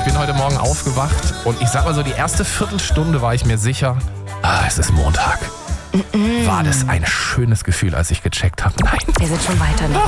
bin heute Morgen aufgewacht und ich sag mal so, die erste Viertelstunde war ich mir sicher, es ist Montag. War das ein schönes Gefühl, als ich gecheckt habe? Nein. Wir sind schon weiter, ne?